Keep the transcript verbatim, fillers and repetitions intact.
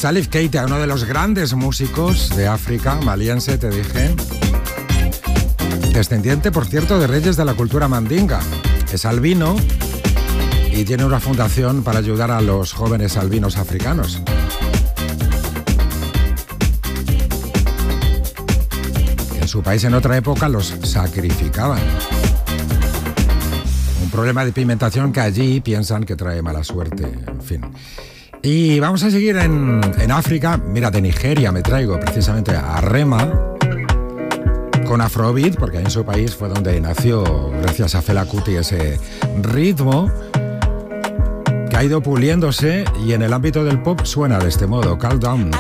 Salif Keita, uno de los grandes músicos de África, maliense, te dije. Descendiente, por cierto, de reyes de la cultura mandinga. Es albino y tiene una fundación para ayudar a los jóvenes albinos africanos. En su país, en otra época, los sacrificaban. Un problema de pigmentación que allí piensan que trae mala suerte, en fin. Y vamos a seguir en, en África. Mira, de Nigeria me traigo precisamente a Rema con Afrobeat, porque en su país fue donde nació, gracias a Fela Kuti, ese ritmo que ha ido puliéndose y en el ámbito del pop suena de este modo. Calm Down.